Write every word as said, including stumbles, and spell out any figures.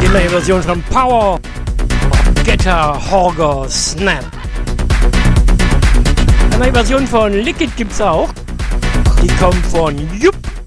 Die neue Version von Power, Getter, Horger, Snap. Eine neue Version von Liquid gibt's auch. Die kommt von Jupp.